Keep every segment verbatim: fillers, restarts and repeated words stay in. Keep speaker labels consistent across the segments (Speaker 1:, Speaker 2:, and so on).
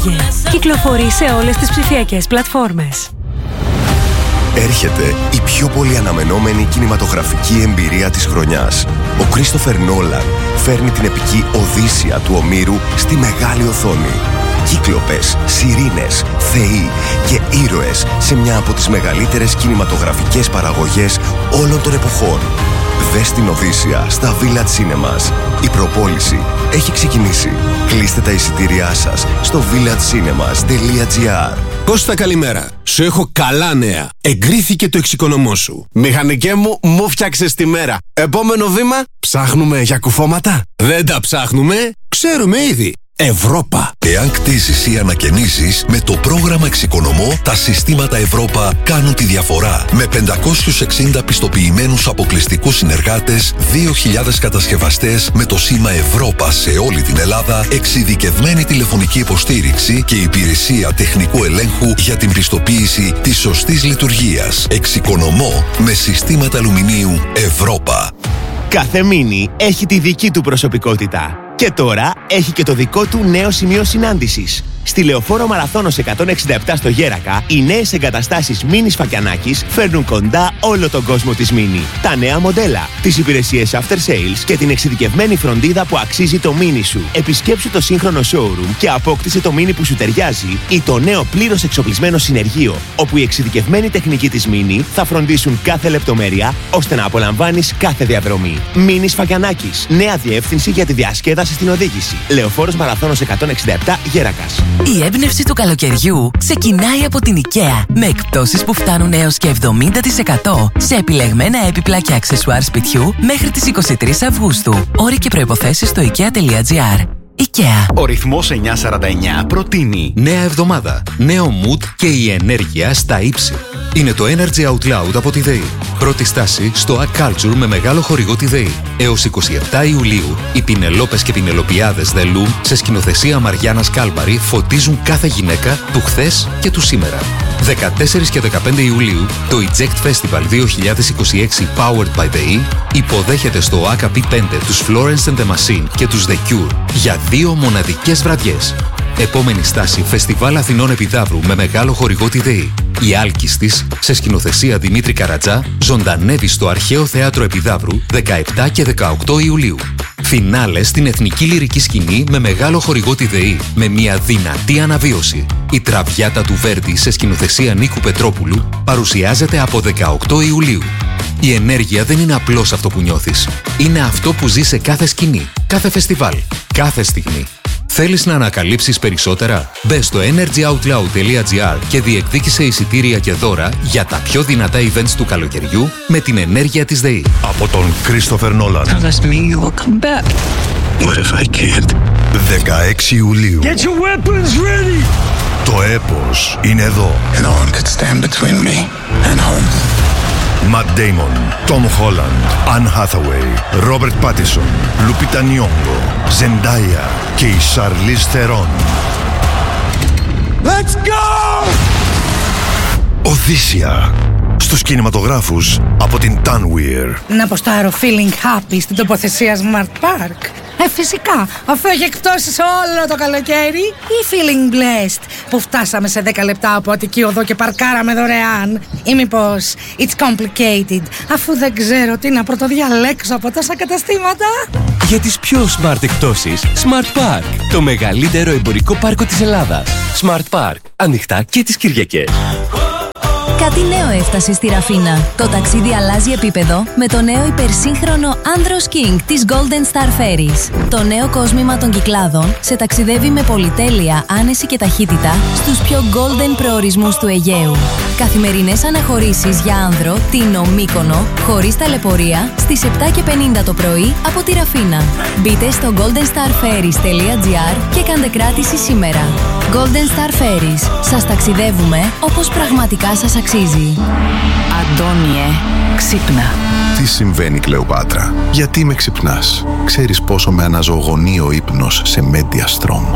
Speaker 1: Έφυγε. Κυκλοφορεί σε όλες τις ψηφιακές πλατφόρμες.
Speaker 2: Έρχεται η πιο πολύ αναμενόμενη κινηματογραφική εμπειρία της χρονιάς. Ο Κρίστοφερ Νόλαν φέρνει την επική Οδύσσεια του Ομήρου στη μεγάλη οθόνη. Κύκλοπες, σιρήνες, θεοί και ήρωες σε μια από τις μεγαλύτερες κινηματογραφικές παραγωγές όλων των εποχών. Δες την Οδύσσεια στα Village Cinemas. Η προπόληση έχει ξεκινήσει. Κλείστε τα εισιτήριά σας στο village cinemas τελεία gr.
Speaker 3: Κώστα, καλημέρα. Σου έχω καλά νέα. Εγκρίθηκε το εξοικονομώ σου.
Speaker 4: Μηχανικέ μου, μου φτιάξες τη μέρα. Επόμενο βήμα, ψάχνουμε για κουφώματα.
Speaker 3: Δεν τα ψάχνουμε, ξέρουμε ήδη. Ευρώπα.
Speaker 5: Εάν κτίσεις ή ανακαινήσεις, με το πρόγραμμα Εξοικονομώ, τα συστήματα Ευρώπα κάνουν τη διαφορά. Με πεντακόσιους εξήντα πιστοποιημένους αποκλειστικούς συνεργάτες, δύο χιλιάδες κατασκευαστές με το σήμα Ευρώπα σε όλη την Ελλάδα, εξειδικευμένη τηλεφωνική υποστήριξη και υπηρεσία τεχνικού ελέγχου για την πιστοποίηση της σωστής λειτουργίας. Εξοικονομώ με συστήματα αλουμινίου Ευρώπα.
Speaker 6: Κάθε μίνι έχει τη δική του προσωπικότητα. Και τώρα έχει και το δικό του νέο σημείο συνάντησης. Στη Λεωφόρο Μαραθώνος εκατόν εξήντα επτά στο Γέρακα, οι νέες εγκαταστάσεις Μίνι Φακιανάκης φέρνουν κοντά όλο τον κόσμο της Μίνι. Τα νέα μοντέλα, τις υπηρεσίες after sales και την εξειδικευμένη φροντίδα που αξίζει το Μίνι σου. Επισκέψου το σύγχρονο showroom και απόκτησε το Μίνι που σου ταιριάζει ή το νέο πλήρως εξοπλισμένο συνεργείο, όπου η εξειδικευμένη τεχνική της Μίνι θα φροντίσουν κάθε λεπτομέρεια ώστε να απολαμβάνεις κάθε διαδρομή. Μίνι Φακιανάκης. Νέα διεύθυνση για τη διασκέδαση στην οδήγηση. Λεωφόρος Μαραθώνος εκατόν εξήντα επτά Γέρακας.
Speaker 7: Η έμπνευση του καλοκαιριού ξεκινάει από την IKEA με εκπτώσεις που φτάνουν έως και εβδομήντα τοις εκατό σε επιλεγμένα έπιπλα και αξεσουάρ σπιτιού μέχρι τις είκοσι τρεις Αυγούστου. Όροι και προϋποθέσεις στο ikea τελεία gr. IKEA.
Speaker 8: Ο ρυθμός εννιακόσια σαράντα εννιά προτείνει νέα εβδομάδα, νέο mood και η ενέργεια στα ύψη. Είναι το Energy Out Loud από τη ΔΕΗ. Πρώτη στάση στο Act Culture με μεγάλο χορηγό τη ΔΕΗ. Έως είκοσι επτά Ιουλίου, οι Πινελόπες και Πινελοπιάδες The Loom σε σκηνοθεσία Μαριάννας Κάλμπαρη φωτίζουν κάθε γυναίκα του χθες και του σήμερα. δεκατέσσερις και δεκαπέντε Ιουλίου, το Eject Festival δύο χιλιάδες είκοσι έξι Powered by ΔΕΗ υποδέχεται στο έι κέι πι πέντε τους Florence and the Machine και τους The Cure για δύο μοναδικές βραδιές. Επόμενη στάση, Φεστιβάλ Αθηνών Επιδαύρου με μεγάλο χορηγό τη ΔΕΗ. Η Άλκης της, σε σκηνοθεσία Δημήτρη Καρατζά, ζωντανεύει στο Αρχαίο Θέατρο Επιδαύρου δεκαεπτά και δεκαοκτώ Ιουλίου. Φινάλε στην Εθνική Λυρική Σκηνή με μεγάλο χορηγό τη ΔΕΗ, με μια δυνατή αναβίωση. Η Τραβιάτα του Βέρντι σε σκηνοθεσία Νίκου Πετρόπουλου παρουσιάζεται από δεκαοκτώ Ιουλίου. Η ενέργεια δεν είναι απλώς αυτό που νιώθεις. Είναι αυτό που ζει σε κάθε σκηνή, κάθε φεστιβάλ, κάθε στιγμή. Θέλεις να ανακαλύψεις περισσότερα? Μπες στο energy out loud τελεία gr και διεκδίκησε εισιτήρια και δώρα για τα πιο δυνατά events του καλοκαιριού με την ενέργεια της ΔΕΗ.
Speaker 2: Από τον Κρίστοφερ Νόλαν. δεκαέξι Ιουλίου.
Speaker 9: Get your weapons ready!
Speaker 2: Το έπος είναι εδώ.
Speaker 10: And no one could stand between me and home.
Speaker 2: Ματ Ντέιμον, Τόμ Χόλαντ, Άν Χάθαουεϊ, Ρόμπερτ Πάτισον, Λουπίτα Νιόγκο, Ζεντάια και η Σαρλίζ Θερόν.
Speaker 9: Let's go!
Speaker 2: Οδύσσεια. Στους κινηματογράφους από την Tanweer.
Speaker 11: Να ποστάρω feeling happy στην τοποθεσία Smart Park. Ε, φυσικά, αφού έχει εκπτώσεις όλο το καλοκαίρι, ή feeling blessed που φτάσαμε σε δέκα λεπτά από Αττική Οδό και παρκάραμε δωρεάν. Ή μήπως it's complicated, αφού δεν ξέρω τι να πρωτοδιαλέξω από τόσα καταστήματα.
Speaker 12: Για τις πιο smart εκπτώσεις, Smart Park, το μεγαλύτερο εμπορικό πάρκο της Ελλάδας. Smart Park, ανοιχτά και τις Κυριακές.
Speaker 13: Κάτι νέο έφτασε στη Ραφίνα. Το ταξίδι αλλάζει επίπεδο με το νέο υπερσύγχρονο Andros King της Golden Star Ferries. Το νέο κόσμημα των Κυκλάδων σε ταξιδεύει με πολυτέλεια, άνεση και ταχύτητα στους πιο golden προορισμούς του Αιγαίου. Καθημερινές αναχωρήσεις για άνδρο, Τίνο, Μύκονο, χωρίς ταλαιπωρία, στις επτά και πενήντα το πρωί από τη Ραφίνα. Μπείτε στο golden star ferries τελεία gr και κάντε κράτηση σήμερα. Golden Star Ferries. Σας ταξιδεύουμε όπως πραγματικά σας αξίζει.
Speaker 7: Αντώνιε, ξύπνα.
Speaker 14: Τι συμβαίνει, Κλεοπάτρα? Γιατί με ξυπνάς? Ξέρεις πόσο με αναζωογονεί ο ύπνος σε Mediastrom.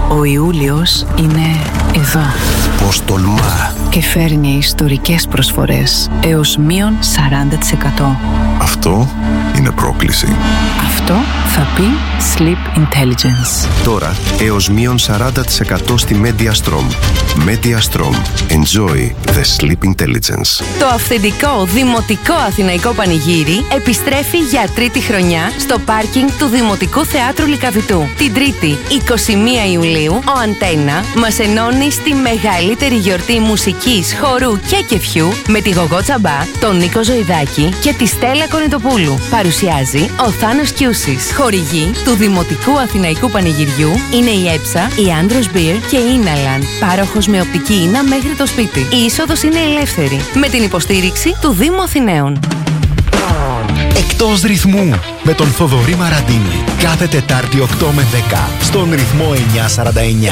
Speaker 15: Ο Ιούλιος είναι εδώ.
Speaker 14: Πως τολμά.
Speaker 15: Και φέρνει ιστορικές προσφορές έως μείον σαράντα τοις εκατό.
Speaker 14: Αυτό είναι πρόκληση.
Speaker 15: Αυτό θα πει Sleep Intelligence.
Speaker 2: Τώρα έως μείον σαράντα τοις εκατό στη MediaStrom. MediaStrom. Enjoy the Sleep Intelligence.
Speaker 16: Το αυθεντικό Δημοτικό Αθηναϊκό Πανηγύρι επιστρέφει για τρίτη χρονιά στο πάρκινγκ του Δημοτικού Θεάτρου Λυκαβητού. Την Τρίτη, εικοστή πρώτη Ιουλίου, ο Αντένα μας ενώνει στη μεγαλύτερη γιορτή μουσικής, χορού και κεφιού με τη Γογό Τσαμπά, τον Νίκο Ζωηδάκη και τη Στέλλα Κονιτοπούλου. Παρουσιάζει ο Θάνος Κιούσης. Χορηγοί του Δημοτικού Αθηναϊκού Πανηγυριού είναι η Έψα, η Άντρος Μπιρ και η Ίναλαν. Πάροχος με οπτική ίνα μέχρι το σπίτι. Η είσοδος είναι ελεύθερη με την υποστήριξη του Δήμου Αθηναίων.
Speaker 17: Εκτός ρυθμού με τον Θοδωρή Μαραντίνη. Κάθε Τετάρτη οκτώ με δέκα στον ρυθμό εννιακόσια σαράντα εννιά.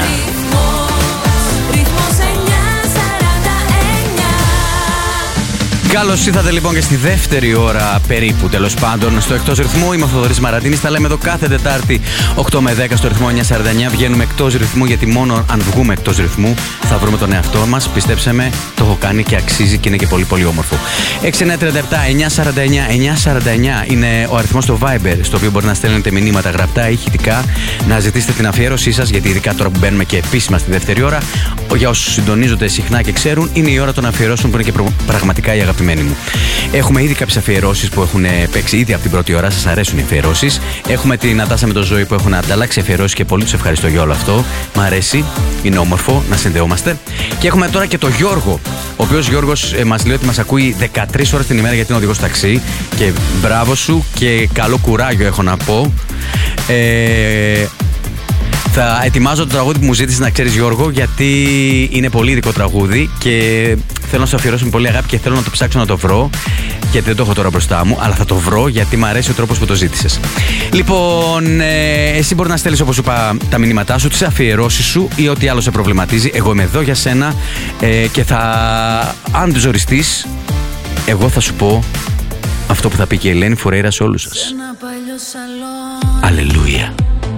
Speaker 18: Καλώς ήρθατε λοιπόν και στη δεύτερη ώρα περίπου, τέλος πάντων, στο Εκτός Ρυθμού. Είμαι ο Θοδωρής Μαραντίνης. Τα λέμε εδώ κάθε Τετάρτη οκτώ με δέκα στο ρυθμό εννιακόσια σαράντα εννιά. Βγαίνουμε εκτός ρυθμού, γιατί μόνο αν βγούμε εκτός ρυθμού θα βρούμε τον εαυτό μας. Πιστέψτε με, το έχω κάνει και αξίζει και είναι και πολύ πολύ όμορφο. έξι εννιά τρία επτά εννιακόσια σαράντα εννιά εννιακόσια σαράντα εννιά είναι ο αριθμός στο Viber, στο οποίο μπορεί να στέλνετε μηνύματα γραπτά, ηχητικά, να ζητήσετε την αφιέρωσή σας, γιατί ειδικά τώρα που μπαίνουμε και επίσημα στη δεύτερη ώρα, για όσους συντονίζονται συχνά και ξέρουν, είναι η ώρα των αφιερώσεων που είναι και πραγματικά η αγαπημένη μου. Έχουμε ήδη κάποιες αφιερώσεις που έχουν παίξει ήδη από την πρώτη ώρα. Σας αρέσουν οι αφιερώσεις. Έχουμε την Νατάσα με το Ζώη που έχουν ανταλλάξει αφιερώσεις και πολύ τους ευχαριστώ για όλο αυτό. Μ' αρέσει, είναι όμορφο να συνδεόμαστε. Και έχουμε τώρα και τον Γιώργο, ο οποίος Γιώργος ε, μας λέει ότι μας ακούει δεκατρείς ώρες την ημέρα γιατί είναι οδηγός ταξί. Και μπράβο σου και καλό κουράγιο έχω να πω. Ε, Θα ετοιμάζω το τραγούδι που μου ζήτησε, να ξέρεις Γιώργο, γιατί είναι πολύ ειδικό τραγούδι και θέλω να σου αφιερώσω με πολύ αγάπη και θέλω να το ψάξω να το βρω, γιατί δεν το έχω τώρα μπροστά μου, αλλά θα το βρω γιατί μου αρέσει ο τρόπος που το ζήτησες. Λοιπόν, ε, εσύ μπορεί να στέλνεις, όπως σου είπα, τα μηνύματά σου, τις αφιερώσεις σου ή ό,τι άλλο σε προβληματίζει. Εγώ είμαι εδώ για σένα ε, και θα, αν ζοριστείς, εγώ θα σου πω αυτό που θα πει και η Ελένη Φουρέιρα σε όλους σας. Αλληλούια.